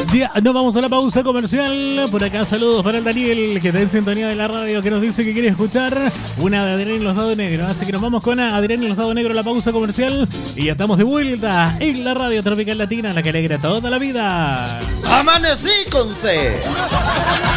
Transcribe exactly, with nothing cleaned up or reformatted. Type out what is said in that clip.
Ya, nos vamos a la pausa comercial. Por acá saludos para el Daniel, que está en sintonía de la radio, que nos dice que quiere escuchar una de Adrián y los Dados Negros. Así que nos vamos con Adrián y los Dados Negros, la pausa comercial. Y ya estamos de vuelta en la radio tropical latina, la que alegra toda la vida. ¡Amanecí con C!